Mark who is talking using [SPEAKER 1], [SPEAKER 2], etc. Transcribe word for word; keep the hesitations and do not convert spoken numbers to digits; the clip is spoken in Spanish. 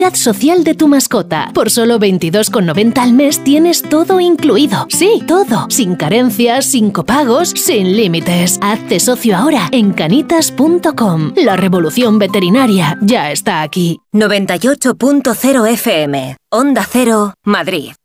[SPEAKER 1] social de tu mascota. Por solo veintidós con noventa al mes tienes todo incluido. Sí, todo. Sin carencias, sin copagos, sin límites. Hazte socio ahora en canitas punto com. La revolución veterinaria ya está aquí.
[SPEAKER 2] noventa y ocho punto cero F M. Onda Cero, Madrid.